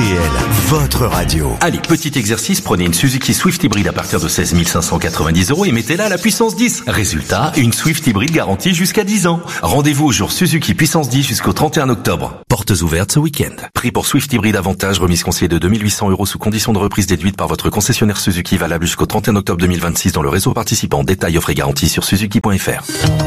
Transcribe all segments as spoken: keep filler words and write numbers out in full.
L, votre radio. Allez, petit exercice, prenez une Suzuki Swift hybride à partir de seize mille cinq cent quatre-vingt-dix euros et mettez-la à la puissance dix. Résultat, une Swift hybride garantie jusqu'à dix ans. Rendez-vous au jour Suzuki puissance dix jusqu'au trente et un octobre. Portes ouvertes ce week-end. Prix pour Swift hybride avantage, remise conseillée de deux mille huit cents euros sous condition de reprise déduite par votre concessionnaire Suzuki, valable jusqu'au trente et un octobre deux mille vingt-six dans le réseau participant. Détails, offres et garanties sur suzuki point f r.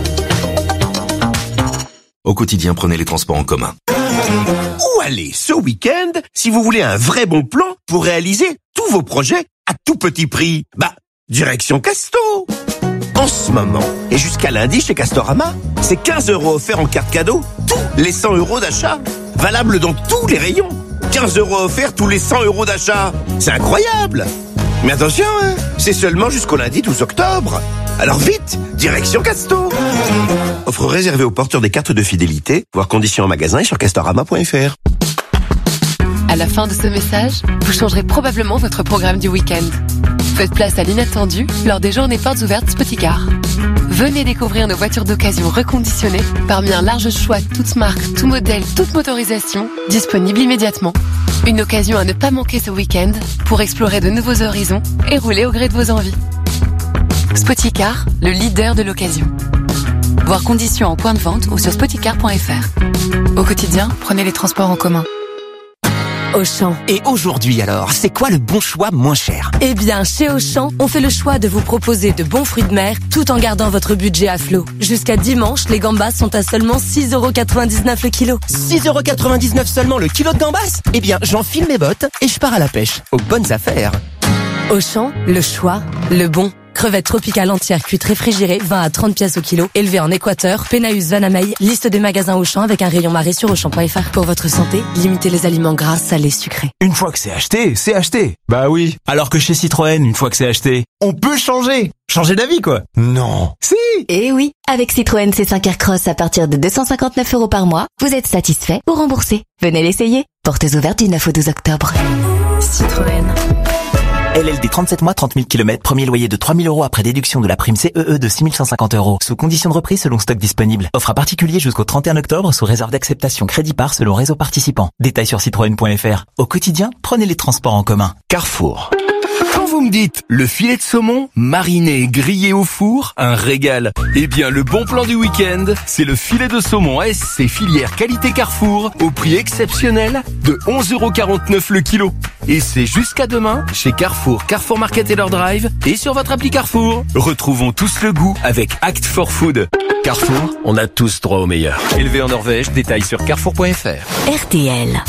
Au quotidien, prenez les transports en commun. Où aller ce week-end si vous voulez un vrai bon plan pour réaliser tous vos projets à tout petit prix? Bah, direction Casto. En ce moment, et jusqu'à lundi chez Castorama, c'est quinze euros offerts en carte cadeau, tous les cent euros d'achat. Valable dans tous les rayons. quinze euros offerts tous les cent euros d'achat. C'est incroyable. Mais attention, hein, c'est seulement jusqu'au lundi douze octobre. Alors vite, direction Casto. Offre réservée aux porteurs des cartes de fidélité, voire conditions en magasin et sur castorama point f r. À la fin de ce message, vous changerez probablement votre programme du week-end. Faites place à l'inattendu lors des journées portes ouvertes Spoticar. Venez découvrir nos voitures d'occasion reconditionnées parmi un large choix toutes marques, tout modèle, toute motorisation, disponibles immédiatement. Une occasion à ne pas manquer ce week-end pour explorer de nouveaux horizons et rouler au gré de vos envies. Spoticar, le leader de l'occasion. Voir conditions en point de vente ou sur spoticar point f r. Au quotidien, prenez les transports en commun. Auchan. Et aujourd'hui alors, c'est quoi le bon choix moins cher? Eh bien, chez Auchan, on fait le choix de vous proposer de bons fruits de mer tout en gardant votre budget à flot. Jusqu'à dimanche, les gambas sont à seulement six euros quatre-vingt-dix-neuf le kilo. six euros quatre-vingt-dix-neuf seulement le kilo de gambas? Eh bien, j'enfile mes bottes et je pars à la pêche. Aux bonnes affaires. Auchan, le choix, le bon. Crevettes tropicales entières cuites réfrigérées, vingt à trente pièces au kilo. Élevées en Équateur, Pénaüs, Vanamei. Liste des magasins Auchan avec un rayon marée sur auchan point f r. Pour votre santé, limitez les aliments gras, salés, sucrés. Une fois que c'est acheté, c'est acheté. Bah oui. Alors que chez Citroën, une fois que c'est acheté, on peut changer. Changer d'avis, quoi. Non. Si. Eh oui. Avec Citroën C cinq Aircross à partir de deux cent cinquante-neuf euros par mois, vous êtes satisfait ou remboursé. Venez l'essayer. Portes ouvertes du neuf au douze octobre. Citroën. L L D trente-sept mois, trente mille kilomètres, premier loyer de trois mille euros après déduction de la prime C E E de six mille cent cinquante euros. Sous condition de reprise selon stock disponible. Offre à particulier jusqu'au trente et un octobre sous réserve d'acceptation crédit par selon réseau participant. Détails sur citroën point f r. Au quotidien, prenez les transports en commun. Carrefour. Quand vous me dites le filet de saumon, mariné, grillé au four, un régal. Eh bien, le bon plan du week-end, c'est le filet de saumon A S C filière qualité Carrefour au prix exceptionnel de onze euros quarante-neuf le kilo. Et c'est jusqu'à demain chez Carrefour, Carrefour Market et leur drive et sur votre appli Carrefour. Retrouvons tous le goût avec Act for Food. Carrefour, on a tous droit au meilleur. Élevé en Norvège, détails sur carrefour point f r. R T L.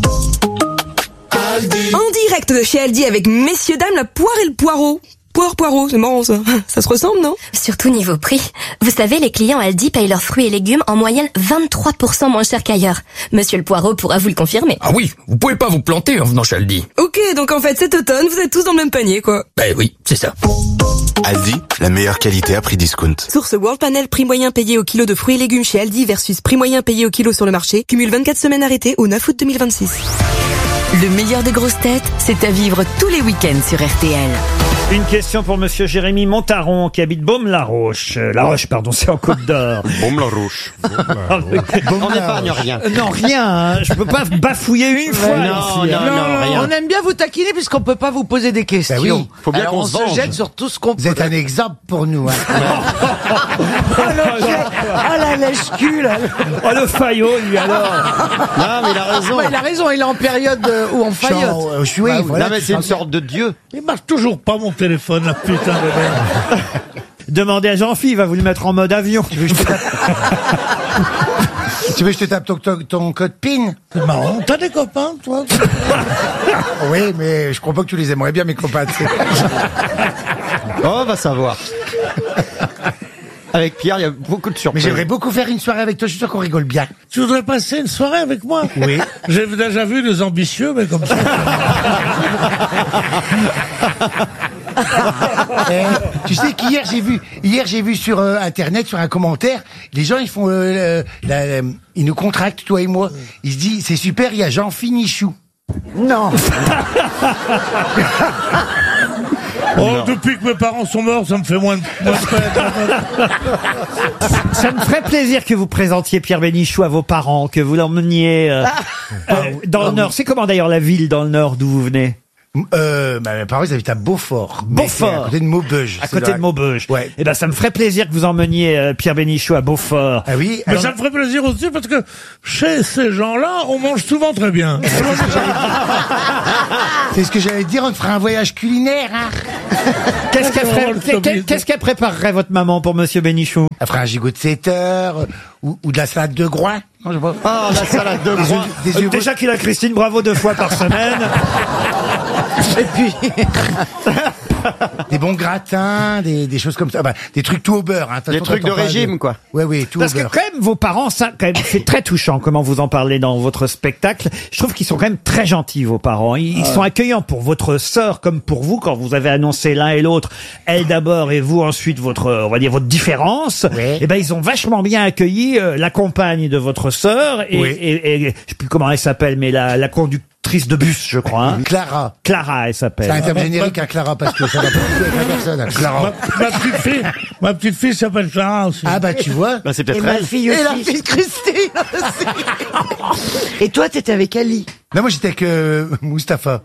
En direct de chez Aldi avec messieurs dames la poire et le poireau. Poire poireau, c'est marrant ça. Ça se ressemble, non? Surtout niveau prix. Vous savez, les clients Aldi payent leurs fruits et légumes en moyenne vingt-trois pour cent moins cher qu'ailleurs. Monsieur le poireau pourra vous le confirmer. Ah oui, vous pouvez pas vous planter en venant chez Aldi. Ok, donc en fait cet automne, vous êtes tous dans le même panier, quoi. Ben oui, c'est ça. Aldi, la meilleure qualité à prix discount. Source World Panel, prix moyen payé au kilo de fruits et légumes chez Aldi versus prix moyen payé au kilo sur le marché. Cumule vingt-quatre semaines arrêtées au neuf août deux mille vingt-six. Le meilleur des grosses têtes, c'est à vivre tous les week-ends sur R T L. Une question pour monsieur Jérémy Montaron qui habite Baume-la-Roche. Euh, La Roche, pardon, c'est en Côte d'Or. Baume-la-Roche. On n'épargne rien. Euh, non, rien. Hein. Je peux pas bafouiller une fois. Non, ici, non, hein. non, rien. On aime bien vous taquiner puisqu'on peut pas vous poser des questions. Ben oui, faut bien Alors qu'on on se se venge. jette sur tout ce qu'on peut. Vous êtes un exemple pour nous. Hein. Ah la lèche-cul là. Oh, le faillot, lui, alors. Non mais il a raison. il a raison, il est en période euh, où on faillote. Genre, euh, je suis, Bah oui. voilà, non mais c'est une sorte de dieu. Il marche toujours pas mon téléphone, la putain de merde. Demandez à Jean-Philippe, il va vous le mettre en mode avion. Tu veux que je te tape, tu veux que je te tape ton, ton, ton code PIN? C'est marrant. T'as des copains, toi? Oui, mais je crois pas que tu les aimerais bien, mes copains. Tu sais. Oh, on va savoir. Avec Pierre, il y a beaucoup de surprises. Mais j'aimerais beaucoup faire une soirée avec toi, je suis sûr qu'on rigole bien. Tu voudrais passer une soirée avec moi? Oui. J'ai déjà vu des ambitieux, mais comme ça. Eh, tu sais qu'hier j'ai vu, hier j'ai vu sur euh, internet, sur un commentaire, les gens ils font, euh, la, la, ils nous contractent toi et moi. Ils se disent c'est super, il y a Jean Finichou. Non. Oh, Non. depuis que mes parents sont morts, ça me fait moins de, moins de peine. Ça me ferait plaisir que vous présentiez Pierre Bénichou à vos parents, que vous l'emmeniez euh, euh, dans le Nord. C'est comment d'ailleurs la ville dans le Nord d'où vous venez? Euh, bah, mes parents, ils habitent à Beaufort. Mais c'est Beaufort. À côté de Maubeuge. À C'est côté dans- de Maubeuge. Ouais. Eh ben, ça me ferait plaisir que vous emmeniez euh, Pierre Bénichou à Beaufort. Ah oui? Mais alors- ça me ferait plaisir aussi parce que chez ces gens-là, on mange souvent très bien. C'est ce que j'allais dire, on te fera un voyage culinaire, hein. Qu'est-ce qu'elle ferait- Oh, le qu'est- Toby. qu'est-ce qu'elle préparerait votre maman pour Monsieur Bénichou? Elle fera un gigot de sept heures, ou, ou de la salade de groin. Non, je sais pas. Ah, la salade de Des groin. œufs- des Euh, œufs- Déjà qu'il a Christine Bravo deux fois par semaine. Et puis, des bons gratins, des, des choses comme ça. Bah, des trucs tout au beurre, hein. De toute Des façon, trucs de t'attends pas régime, quoi. Ouais, oui, tout Parce au que beurre. quand même, vos parents, ça, quand même, c'est très touchant comment vous en parlez dans votre spectacle. Je trouve qu'ils sont quand même très gentils, vos parents. Ils, ils sont accueillants pour votre sœur comme pour vous quand vous avez annoncé l'un et l'autre. Elle d'abord et vous ensuite votre, on va dire votre différence. Oui. Et ben, ils ont vachement bien accueilli euh, la compagne de votre sœur et, Oui. et, et, je sais plus comment elle s'appelle, mais la, la conductrice de bus, je crois. Hein. Clara. Clara, elle C'est un s'appelle. terme générique à Clara parce que ça va pas du tout avec la personne. hein. Clara. Ma, ma petite fille, ma petite fille s'appelle Clara aussi. Ah bah tu vois. Bah, c'est et peut-être ma elle. fille Et la aussi. fille de Christine aussi. Et toi, t'étais avec Ali. Non, moi j'étais avec euh, Mustapha.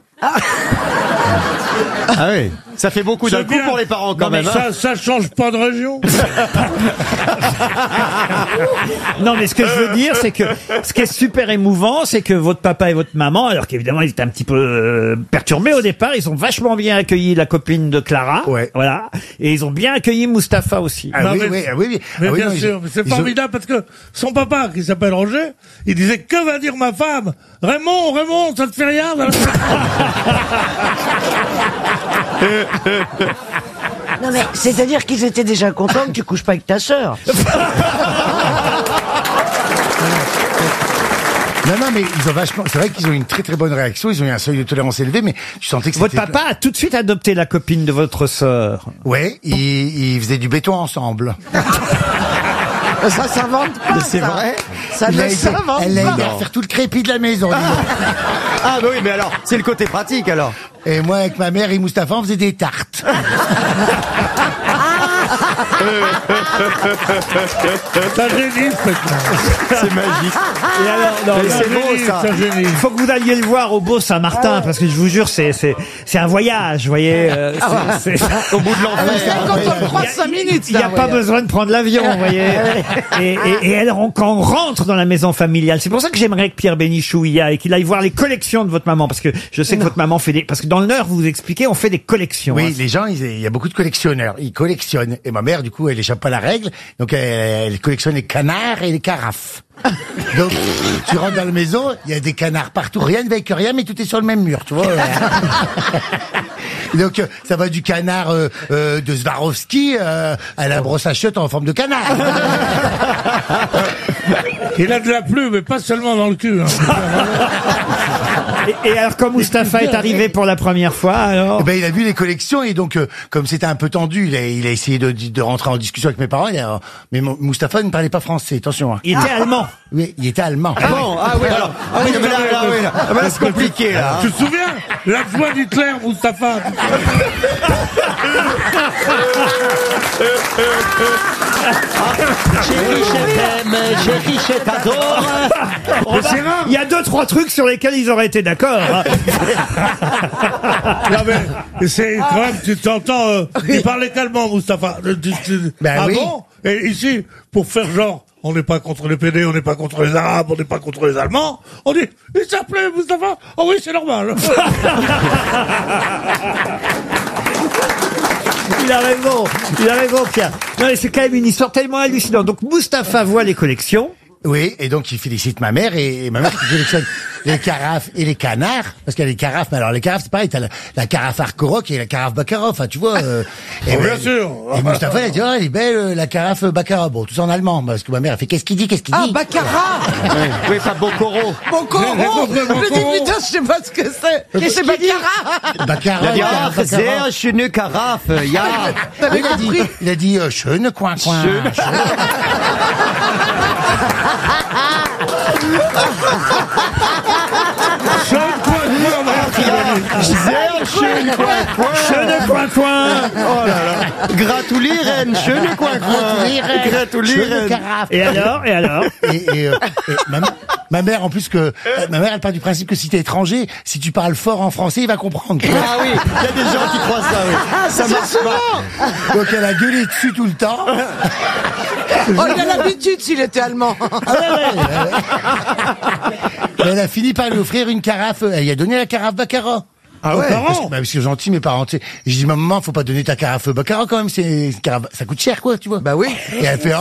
Ah oui. Ça fait beaucoup d'un C'est coup bien. pour les parents quand Non, mais même. hein. ça, ça change pas de région. Non, mais ce que je veux dire, c'est que ce qui est super émouvant, c'est que votre papa et votre maman, alors qu'évidemment ils étaient un petit peu euh, perturbés au départ, ils ont vachement bien accueilli la copine de Clara, Ouais. voilà, et ils ont bien accueilli Mustapha aussi. Ah Non, oui, mais- oui, ah oui, oui. Mais Ah oui, bien non, ils- sûr, mais c'est ils ont- formidable parce que son papa, qui s'appelle Roger, il disait que va dire ma femme? Raymond, Raymond, ça te fait rien? Non mais, c'est-à-dire qu'ils étaient déjà contents que tu couches pas avec ta sœur. Non, non, mais ils ont vachement. C'est vrai qu'ils ont eu une très très bonne réaction. Ils ont eu un seuil de tolérance élevé, mais tu sentais que Votre c'était. papa a tout de suite adopté la copine de votre sœur. Ouais, ils, ils faisaient du béton ensemble. Ça s'invente pas. C'est ça. vrai. Ça Il a ne aidé- s'invente Elle l'a pas. aidé à faire tout le crépi de la maison. dis donc. Ah bah oui, mais alors, c'est le côté pratique alors. Et moi, avec ma mère et Mustapha, on faisait des tartes. Ça génie, C'est magique. Et alors, non, Mais non, c'est beau ça. ça génie. il faut que vous alliez le voir au Beau Saint-Martin, parce que je vous jure, c'est c'est c'est un voyage, vous voyez. euh, c'est- c'est- Au bout de l'enfer. C'est quand on le croise cinq minutes. Il n'y a ça, pas ouais. besoin de prendre l'avion, vous voyez. Et, et, et elle, on- quand on rentre dans la maison familiale, c'est pour ça que j'aimerais que Pierre Bénichou y aille, qu'il aille voir les collections de votre maman, parce que je sais que votre maman fait des, parce que dans le Nord, vous vous expliquez, on fait des collections. Oui, hein. les gens, ils- il y a beaucoup de collectionneurs. Ils collectionnent. Et ma mère, du coup, elle échappe pas à la règle. Donc, elle, elle collectionne les canards et les carafes. Donc, tu rentres dans la maison, il y a des canards partout. Rien ne avec rien, mais tout est sur le même mur, tu vois. Donc, euh, ça va du canard euh, euh, de Swarovski euh, à la brosse à chiottes en forme de canard. Il a de la pluie, mais pas seulement dans le cul. Hein. Et, et alors, quand Mustapha est arrivé pour la première fois, alors. Eh ben, il a vu les collections et donc, euh, comme c'était un peu tendu, il a, il a essayé de, de rentrer en discussion avec mes parents. Il a- mais Mo- Mustapha ne parlait pas français, attention. Hein. Il était allemand. Oui, il était allemand. Ah bon, ah oui, alors. Ah oui, mais là, là, oui, là. Ah bah là, c'est compliqué là. Tu te souviens? L'adjoint d'Hitler, Mustapha. Chérie, je t'aime, chérie, je t'adore. On va- Il y a deux, trois trucs sur lesquels ils auraient été d'accord. hein. Non mais, c'est quand même, tu t'entends, euh, il parlait calmement, Mustapha. Euh, tu- tu- Ben ah oui. bon? Et ici, pour faire genre, on n'est pas contre les pédés, on n'est pas contre les Arabes, on n'est pas contre les Allemands, on dit, il s'appelait Mustapha? Oh oui, c'est normal. Il a raison, il a raison, Pierre. Non, mais c'est quand même une histoire tellement hallucinante. Donc, Mustapha voit les collections. Oui, et donc il félicite ma mère et, et ma mère qui collectionne les carafes et les canards, parce qu'il y a les carafes, mais alors les carafes c'est pareil, t'as la, la carafe Arkorok et la carafe Baccarat, enfin tu vois. Euh, et Oh, bien ben, sûr. Et Mustapha il a dit, oh elle est belle euh, la carafe Baccarat, bon tout ça en allemand, parce que ma mère a fait, qu'est-ce qu'il dit, qu'est-ce qu'il Ah, dit Baccarat. Oui, oui, pas Bocoro. Bocoro. J'ai compris, Je me dis, Bocoro. putain, je sais pas ce que c'est. Qu'est-ce que c'est Baccarat? Baccarat, Il a carafe dit, ah, Baccarat. sehr schöne Carafe, ja. T'avais il a dit, compris? il a dit, euh, schöne coin coin. Schöne. Seul point de vue, Sehr Che ne coin coin. Che ne coin coin. Oh là là. Gratulieren, che ne coin coin. Gratulieren. Et alors, et alors Et, et, euh, et ma, ma mère, en plus que euh, ma mère, elle part du principe que si t'es étranger, si tu parles fort en français, il va comprendre. Ah oui, il y a des gens qui croient ça, oui. Ah, Ça c'est marche souvent. pas. Donc elle a gueulé dessus tout le temps. Oh, il a l'habitude s'il était allemand. Ah ouais, ouais, ouais. Mais elle a fini par lui offrir une carafe. Elle lui a donné la carafe Baccarat. Ah ouais. Parce que, bah, parce que gentil, mes parents, tu sais. Je dis, maman, faut pas donner ta carafe Baccarat quand même, c'est, une carafe- ça coûte cher, quoi, tu vois. Bah oui. Et elle fait,